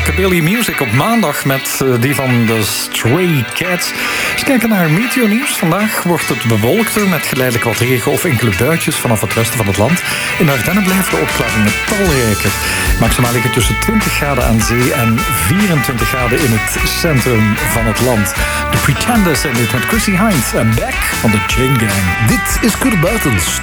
Rockabilly Music op maandag met die van de Stray Cats. Eens kijken naar meteornieuws. Vandaag wordt het bewolkter met geleidelijk wat regen of enkele buitjes vanaf het westen van het land. In de Ardennen blijven de opklaringen talrijker. Maximaal liggen tussen 20 graden aan zee en 24 graden in het centrum van het land. De Pretenders en dit met Chrissy Hynde en Beck van de Chain Gang. Dit is Kurt Buitens.